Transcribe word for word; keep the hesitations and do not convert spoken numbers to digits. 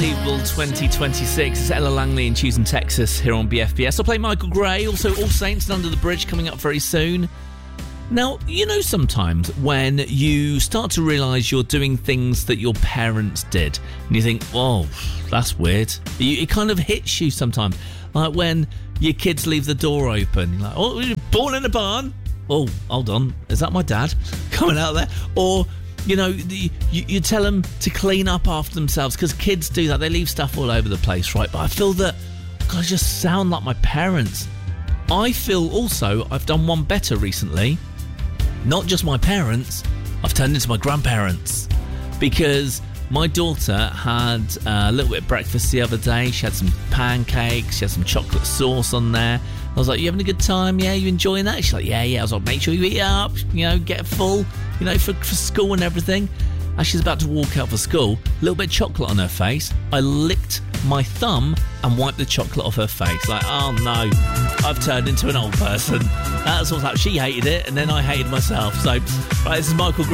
Festival twenty twenty-six. It's Ella Langley in Choosing Texas here on B F B S. I'll play Michael Gray, also All Saints and Under the Bridge coming up very soon. Now, you know sometimes when you start to realise you're doing things that your parents did and you think, oh, that's weird. You, it kind of hits you sometimes. Like when your kids leave the door open. You're like, oh, you're born in a barn? Oh, hold on. Is that my dad coming out there? Or... You know, the, you, you tell them to clean up after themselves because kids do that. They leave stuff all over the place, right? But I feel that, God, I just sound like my parents. I feel also I've done one better recently. Not just my parents, I've turned into my grandparents. Because my daughter had a little bit of breakfast the other day. She had some pancakes. She had some chocolate sauce on there. I was like, you having a good time? Yeah, you enjoying that? She's like, yeah, yeah. I was like, make sure you eat up, you know, get full, you know, for, for school and everything. As she's about to walk out for school, a little bit of chocolate on her face. I licked my thumb and wiped the chocolate off her face. Like, oh no, I've turned into an old person. That's what's happened. She hated it, and then I hated myself. So, right, this is Michael Gray.